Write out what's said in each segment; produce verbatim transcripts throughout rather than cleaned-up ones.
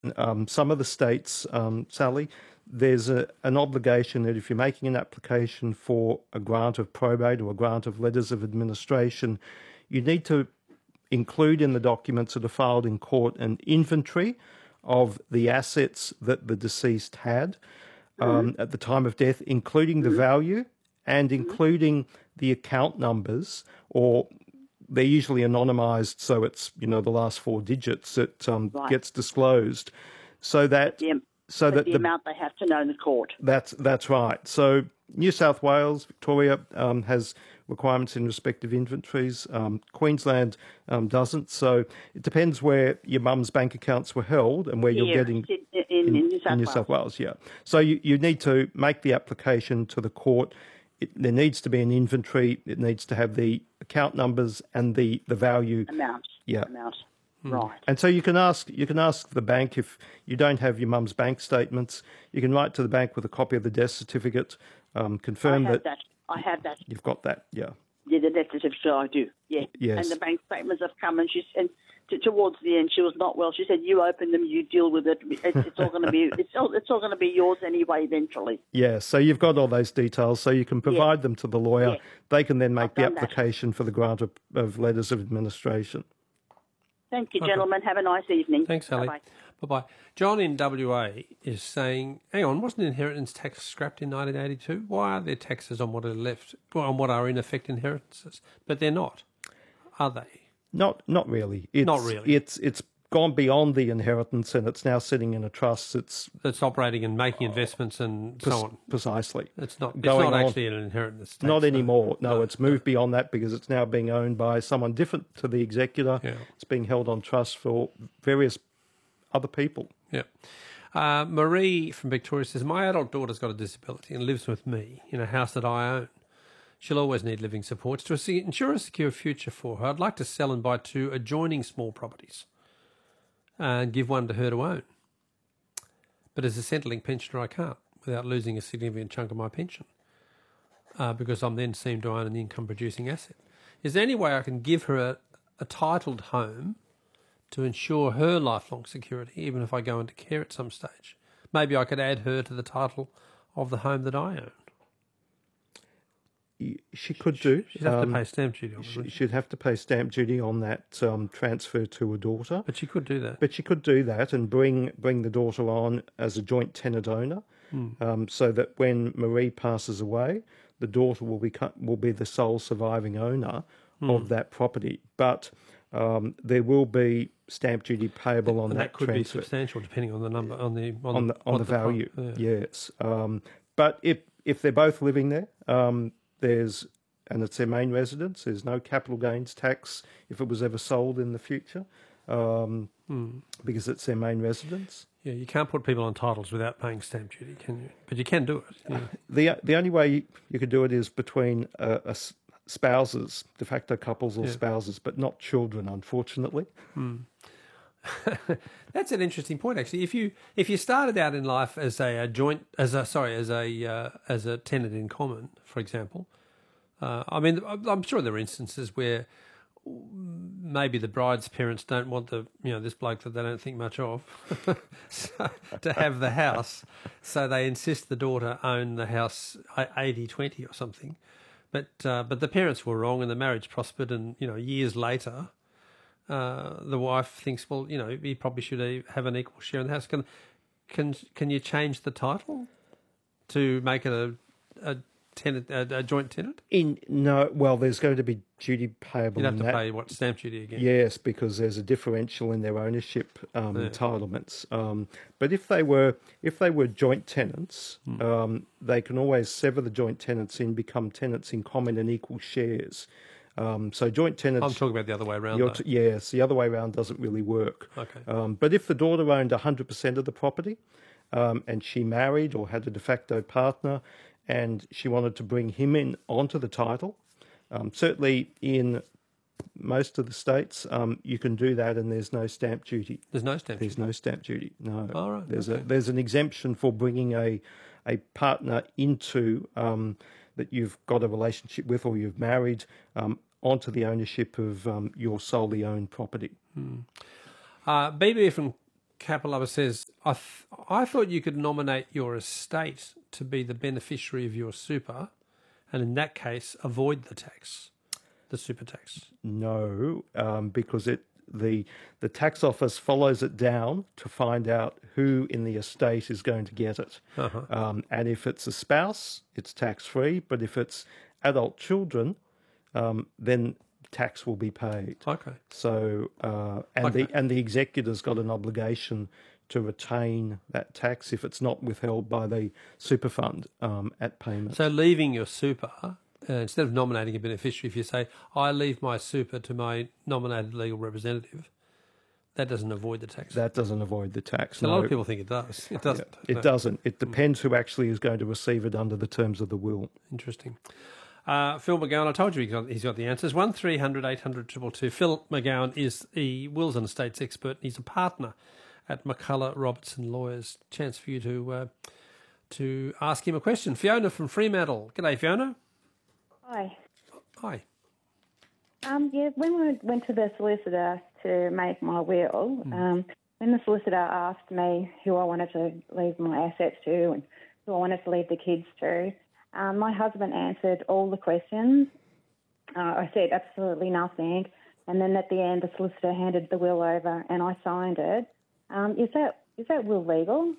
Um, some of the states, um, Sally, there's a, an obligation that if you're making an application for a grant of probate or a grant of letters of administration, you need to include in the documents that are filed in court an inventory of the assets that the deceased had um, at the time of death, including the value and including the account numbers, or they're usually anonymised, so it's, you know, the last four digits that um, Right. gets disclosed, so that The, am- so but that the, the, amount they have to know in the court. that's that's right. So New South Wales, Victoria um, has requirements in respect of inventories. Um, Queensland um, doesn't. So it depends where your mum's bank accounts were held and where you're Here, getting in, in, in New South in New Wales. South Wales. Yeah. So you, you need to make the application to the court. It, there needs to be an inventory. It needs to have the account numbers and the, the value. Amount. Yeah. Amount. Right. And so you can ask you can ask the bank if you don't have your mum's bank statements. You can write to the bank with a copy of the death certificate, um, confirm I have that, that. I have that. you've got that. Yeah. Yeah, the death certificate I do. Yeah. Yes. And the bank statements have come, and she said t- towards the end she was not well. She said, "You open them, you deal with it. It's, it's all going to be it's all, it's all going to be yours anyway eventually." Yeah. So you've got all those details. So you can provide them to the lawyer. Yeah. They can then make I've the done that. application for the grant of, of letters of administration. Thank you, gentlemen. Have a nice evening. Thanks, Sally. Bye-bye. Bye-bye. John in W A is saying, hang on, wasn't inheritance tax scrapped in nineteen eighty-two? Why are there taxes on what are left, well, on what are in effect inheritances? But they're not, are they? Not not really. It's, Not really. It's it's gone beyond the inheritance and it's now sitting in a trust. It's It's operating and making investments and so on. precisely. It's not, it's going not on. actually an inheritance tax. Not no. anymore. No, it's moved beyond that because it's now being owned by someone different to the executor. Yeah. It's being held on trust for various other people. Yeah. Uh, Marie from Victoria says, my adult daughter's got a disability and lives with me in a house that I own. She'll always need living supports. To se- ensure a secure future for her, I'd like to sell and buy two adjoining small properties and give one to her to own. But as a Centrelink pensioner, I can't without losing a significant chunk of my pension uh, because I'm then seen to own an income-producing asset. Is there any way I can give her a, a titled home to ensure her lifelong security, even if I go into care at some stage? Maybe I could add her to the title of the home that I own. She could do. She'd have Um, to pay stamp duty, obviously. She should have to pay stamp duty on that um, transfer to a daughter. But she could do that. But she could do that and bring bring the daughter on as a joint tenant owner, um, so that when Marie passes away, the daughter will be will be the sole surviving owner of that property. But um, there will be stamp duty payable on and that, that could transfer. be substantial depending on the number, on the on, on the on what the value. pro- yeah. Yes, um, but if if they're both living there, um, there's and it's their main residence. There's no capital gains tax if it was ever sold in the future, um, because it's their main residence. Yeah, you can't put people on titles without paying stamp duty, can you? But you can do it. Yeah. The the only way you, you could do it is between uh, a s- spouses, de facto couples or Yeah. spouses, but not children, unfortunately. That's an interesting point, actually. If you if you started out in life as a, a joint, as a sorry, as a uh, as a tenant in common, for example, uh, I mean, I'm sure there are instances where maybe the bride's parents don't want the you know this bloke that they don't think much of so, to have the house, so they insist the daughter own the house eighty twenty or something. But uh, but the parents were wrong, and the marriage prospered, and you know years later. Uh, the wife thinks, well, you know, he probably should have an equal share in the house. Can can can you change the title to make it a a tenant, a, a joint tenant? In no, well, there's going to be duty payable. You'd have in to that. pay what stamp duty again? Yes, because there's a differential in their ownership um, Yeah. entitlements. Um, but if they were if they were joint tenants, Hmm. um, they can always sever the joint tenants in, become tenants in common and equal shares. Um, so joint tenants. I'm talking about the other way around. you're Though. t- yes, the other way around doesn't really work. Okay. Um, but if the daughter owned one hundred percent of the property, um, and she married or had a de facto partner, and she wanted to bring him in onto the title, um, certainly in most of the states, um, you can do that, and there's no stamp duty. There's no stamp There's duty. no stamp duty. No. All right, There's okay. a there's an exemption for bringing a a partner into um, that you've got a relationship with or you've married um, onto the ownership of um, your solely owned property. Uh, B B from Capilaba says, I, th- I thought you could nominate your estate to be the beneficiary of your super, and in that case, avoid the tax, the super tax. No, um, because it the the tax office follows it down to find out who in the estate is going to get it. Uh-huh. Um, and if it's a spouse, it's tax free. But if it's adult children, um, then tax will be paid. Okay. So uh, and Okay. the and the executor's got an obligation to retain that tax if it's not withheld by the super fund um, at payment. So leaving your super, uh, instead of nominating a beneficiary, if you say, I leave my super to my nominated legal representative, that doesn't avoid the tax. that doesn't avoid the tax. So a no. lot of people think it does. It doesn't. It No. doesn't. It depends who actually is going to receive it under the terms of the will. Interesting. Uh, Phil McGowan, I told you he's got, he's got the answers. one three hundred eight hundred two two two. Phil McGowan is the wills and estates expert. He's a partner at McCullough Robertson Lawyers. Chance for you to uh, to ask him a question. Fiona from Fremantle. G'day, Fiona. Hi. Hi. Um, yeah, when we went to the solicitor to make my will, Mm. um, when the solicitor asked me who I wanted to leave my assets to and who I wanted to leave the kids to, um, my husband answered all the questions. Uh, I said absolutely nothing. And then at the end, the solicitor handed the will over and I signed it. Um, is that is that will legal?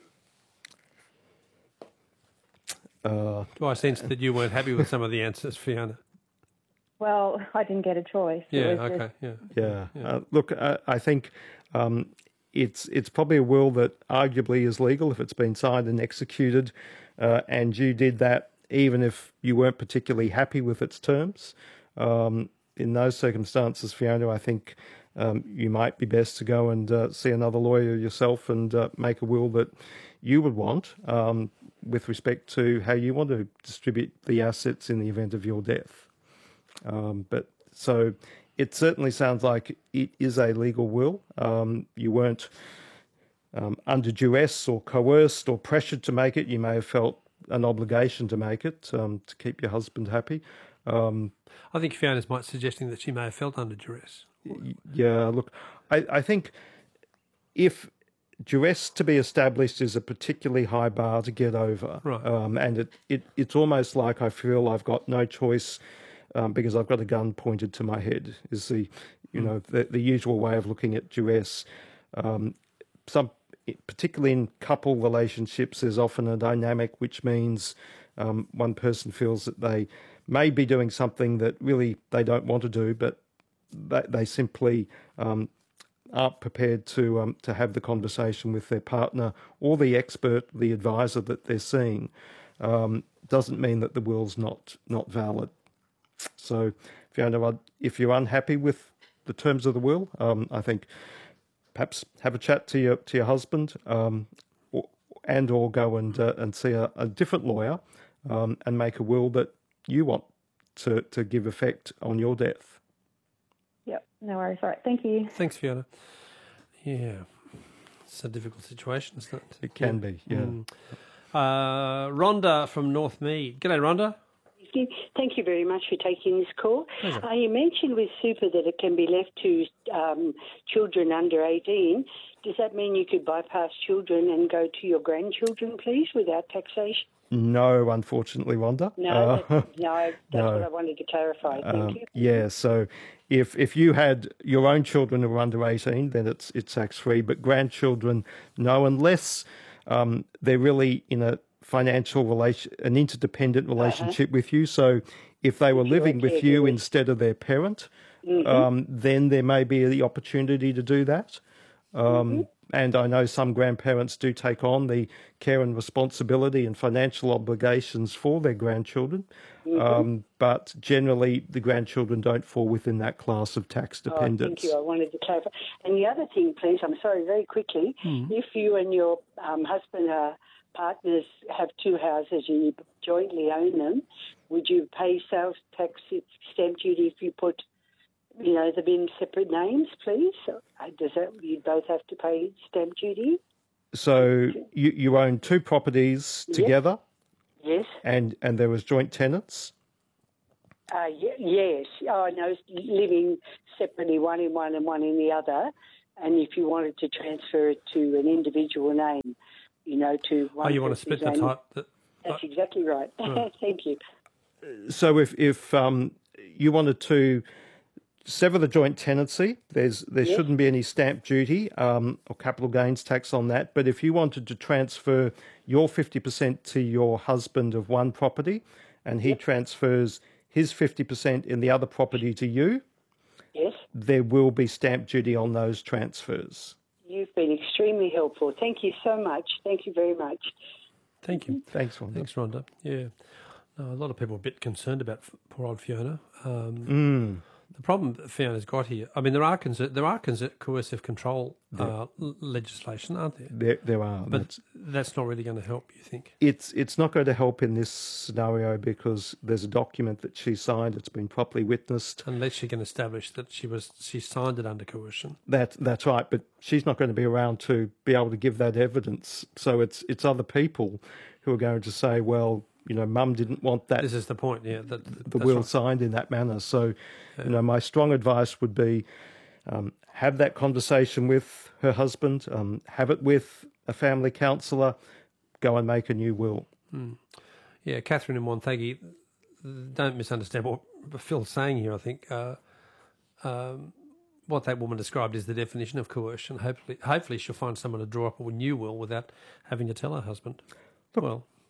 Uh, Do I sense that you weren't happy with some of the answers, Fiona? Well, I didn't get a choice. It Yeah, was just- okay, yeah. yeah. Yeah. Uh, look, I, I think um, it's it's probably a will that arguably is legal if it's been signed and executed, uh, and you did that even if you weren't particularly happy with its terms. Um, in those circumstances, Fiona, I think um, you might be best to go and uh, see another lawyer yourself and uh, make a will that you would want um, with respect to how you want to distribute the assets in the event of your death. Um, but so it certainly sounds like it is a legal will. Um, you weren't um, under duress or coerced or pressured to make it. You may have felt an obligation to make it um, to keep your husband happy. Um, I think Fiona's might suggesting that she may have felt under duress. y- yeah, look, I, I think if duress to be established is a particularly high bar to get over, Right. um, and it, it it's almost like I feel I've got no choice um, because I've got a gun pointed to my head. Is the you know the, the usual way of looking at duress. Um, some particularly in couple relationships, there's often a dynamic which means um, one person feels that they may be doing something that really they don't want to do, but they, they simply um, aren't prepared to um, to have the conversation with their partner or the expert, the advisor that they're seeing. Um, doesn't mean that the will's not not valid. So, Fiona, I'd- if you're unhappy with the terms of the will, um, I think perhaps have a chat to your to your husband, um, or, and or go and uh, and see a, a different lawyer, um, and make a will that you want to to give effect on your death. Yep, no worries. All right, thank you. Thanks, Fiona. Yeah, it's a difficult situation, isn't it? It can be, yeah. Mm. Uh, Rhonda from Northmead. G'day, Rhonda. you. Thank you very much for taking this call. Pleasure. Uh, you mentioned with super that it can be left to um, children under eighteen. Does that mean you could bypass children and go to your grandchildren, please, without taxation? No, unfortunately, Rhonda. No, Uh, that's, no, that's no. what I wanted to clarify. Thank Um, you. yeah, so if if you had your own children who were under eighteen, then it's it's tax free. But grandchildren, no, unless um, they're really in a financial relation, an interdependent relationship with you. So if they were If you're a living with you caregiver. instead of their parent, um, then there may be the opportunity to do that. Um, And I know some grandparents do take on the care and responsibility and financial obligations for their grandchildren. Um, but generally, the grandchildren don't fall within that class of tax Oh, dependents. thank you. I wanted to clarify. And the other thing, please, I'm sorry, very quickly, if you and your um, husband are partners, have two houses and you jointly own them, would you pay sales tax stamp duty if you put, you know, them in separate names, please? Uh, Does that, you both have to pay stamp duty? So you, you own two properties together, Yes. and, and there was joint tenants. Uh, y- yes. Oh, no, living separately, one in one and one in the other. and if you wanted to transfer it to an individual name, you know, to one. Oh, you want to split the person's type? name. That, That's exactly right. Thank you. So if if um, you wanted to sever the joint tenancy, there's there Yes. shouldn't be any stamp duty um, or capital gains tax on that. But if you wanted to transfer your fifty percent to your husband of one property, and he transfers his fifty percent in the other property to you, Yes. there will be stamp duty on those transfers. You've been extremely helpful. Thank you so much. Thank you very much. thank you. Thanks, Rhonda. Thanks, Rhonda. Yeah. No, a lot of people are a bit concerned about f- poor old Fiona. Um, Mm. The problem that Fiona's got here, I mean, there are conser- there are conser- coercive control uh, l- legislation, aren't there? There, there are. But That's- that's not really going to help, you think? It's it's not going to help in this scenario because there's a document that she signed. It's been properly witnessed. Unless she can establish that she was she signed it under coercion. That that's right, but she's not going to be around to be able to give that evidence. So it's it's other people who are going to say, well, you know, Mum didn't want that This is the point, yeah. That, the that's will right. signed in that manner. So, you know, my strong advice would be um, have that conversation with her husband, um, have it with a family counsellor, go and make a new will. Yeah, Catherine and Montague, don't misunderstand what Phil's saying here, I think. Uh, um, what that woman described is the definition of coercion. Hopefully, hopefully she'll find someone to draw up a new will without having to tell her husband. Well,